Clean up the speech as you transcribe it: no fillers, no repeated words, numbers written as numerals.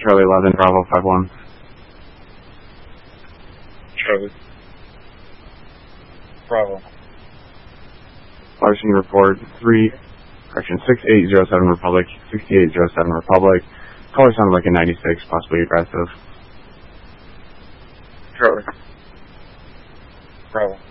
Charlie 11, Bravo 51. Charlie. Bravo. Larceny report 6807 Republic, 6807 Republic. Caller sounded like a 96, possibly aggressive. Charlie. Bravo.